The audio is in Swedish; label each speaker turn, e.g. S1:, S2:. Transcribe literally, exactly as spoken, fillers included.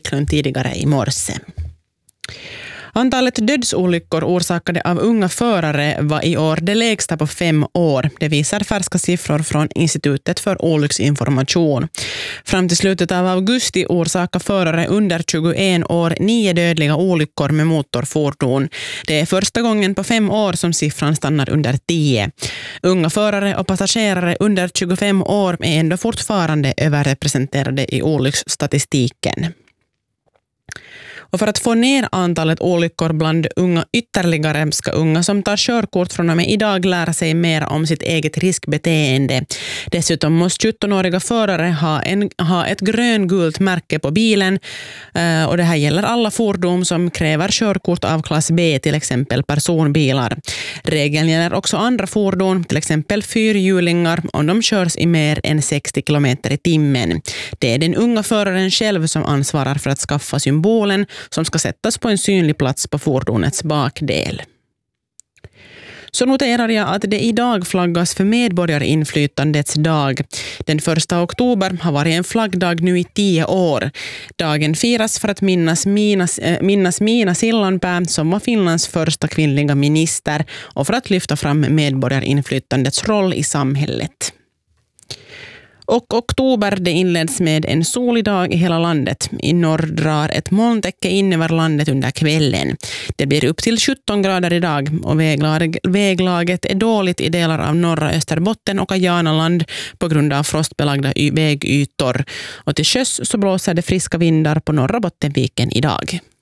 S1: Backlund tidigare i morse. Antalet dödsolyckor orsakade av unga förare var i år det lägsta på fem år. Det visar färska siffror från Institutet för olycksinformation. Fram till slutet av augusti orsakade förare under tjugoett år nio dödliga olyckor med motorfordon. Det är första gången på fem år som siffran stannar under tio. Unga förare och passagerare under tjugofem år är ändå fortfarande överrepresenterade i olycksstatistiken. Och för att få ner antalet olyckor bland unga ytterligare ska unga som tar körkort från och med idag lära sig mer om sitt eget riskbeteende. Dessutom måste sjuttonåriga förare ha, en, ha ett grön-gult märke på bilen och det här gäller alla fordon som kräver körkort av klass B, till exempel personbilar. Regeln gäller också andra fordon, till exempel fyrhjulingar, om de körs i mer än sextio kilometer i timmen. Det är den unga föraren själv som ansvarar för att skaffa symbolen som ska sättas på en synlig plats på fordonets bakdel. Så noterar jag att det idag flaggas för medborgarinflytandets dag. Den första oktober har varit en flaggdag nu i tio år. Dagen firas för att minnas Mina, äh, minnas Mina Sillanpää som var Finlands första kvinnliga minister och för att lyfta fram medborgarinflytandets roll i samhället. Och oktober det inleds med en solig dag i hela landet. I norr drar ett molntäcke in över landet under kvällen. Det blir upp till sjutton grader idag och väglag, väglaget är dåligt i delar av norra Österbotten och Ajanaland på grund av frostbelagda vägytor. Och till sjöss så blåser det friska vindar på norra Bottenviken idag.